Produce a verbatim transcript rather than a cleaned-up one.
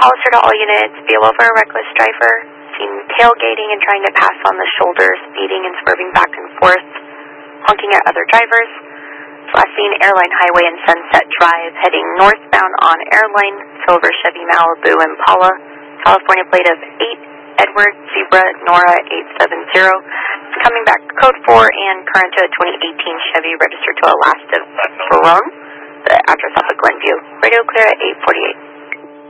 Hollister to all units, be aware of a reckless driver, seen tailgating and trying to pass on the shoulder, speeding and swerving back and forth, honking at other drivers. Last seen Airline Highway and Sunset Drive, heading northbound on Airline, silver Chevy Malibu Impala, California plate of eight Edward Zebra Nora eight seven zero, coming back code four and current to a twenty eighteen Chevy registered to Alaska Verone, the address off of Glenview. Radio clear at eight forty-eight.